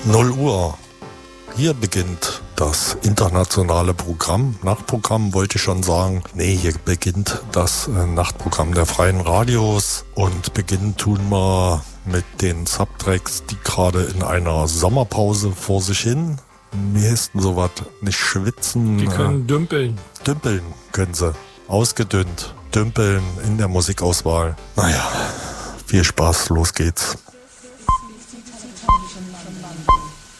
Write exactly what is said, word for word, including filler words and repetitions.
null Uhr. Hier beginnt das internationale Programm. Nachtprogramm wollte ich schon sagen. Nee, hier beginnt das äh, Nachtprogramm der freien Radios. Und beginnen tun wir mit den Subtracks, die gerade in einer Sommerpause vor sich hin. Wie heißt denn sowas? Nicht schwitzen. Die können äh, dümpeln. Dümpeln können sie. Ausgedünnt. Dümpeln in der Musikauswahl. Naja, viel Spaß, los geht's.